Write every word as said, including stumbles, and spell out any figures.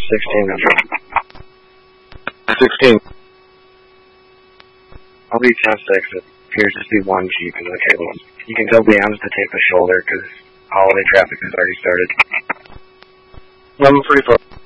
sixteen. sixteen. I'll be ten six. It appears to be one Jeep in the cables. You can tell Leon's to take the shoulder because holiday traffic has already started. eleven forty-four.